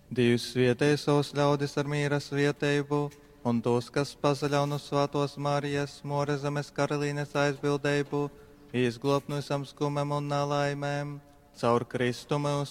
Dievs svietēja savus ļaudis ar mīras vietējumu, un tos, kas pazaļauj no svētos Marijas, More zemes karalīnes aizbildējumu, izglābt no visam skumam un nelaimēm, caur Kristu mūsu